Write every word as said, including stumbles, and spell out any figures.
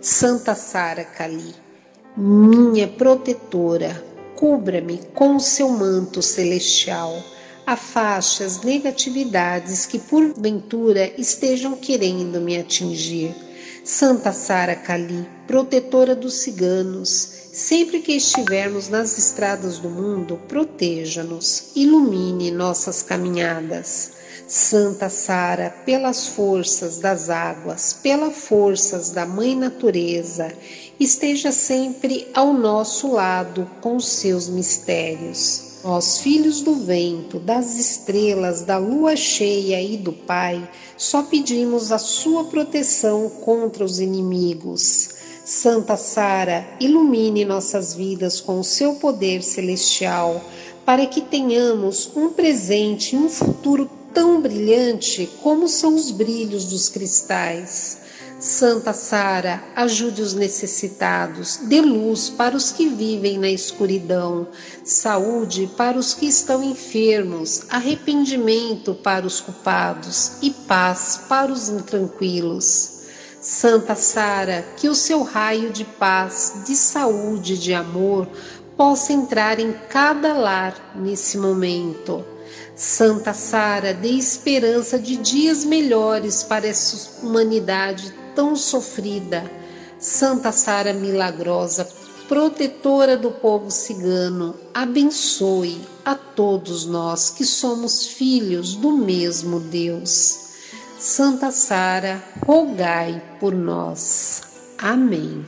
Santa Sara Kali, minha protetora, cubra-me com o seu manto celestial. Afaste as negatividades que porventura estejam querendo me atingir. Santa Sara Kali, protetora dos ciganos, sempre que estivermos nas estradas do mundo, proteja-nos, ilumine nossas caminhadas. Santa Sara, pelas forças das águas, pelas forças da Mãe Natureza, esteja sempre ao nosso lado com seus mistérios. Nós, filhos do vento, das estrelas, da lua cheia e do Pai, só pedimos a sua proteção contra os inimigos. Santa Sara, ilumine nossas vidas com o seu poder celestial, para que tenhamos um presente e um futuro tão brilhante como são os brilhos dos cristais. Santa Sara, ajude os necessitados, dê luz para os que vivem na escuridão, saúde para os que estão enfermos, arrependimento para os culpados e paz para os intranquilos. Santa Sara, que o seu raio de paz, de saúde e de amor possa entrar em cada lar nesse momento. Santa Sara, dê esperança de dias melhores para essa humanidade tão sofrida. Santa Sara milagrosa, protetora do povo cigano, abençoe a todos nós que somos filhos do mesmo Deus. Santa Sara, rogai por nós. Amém.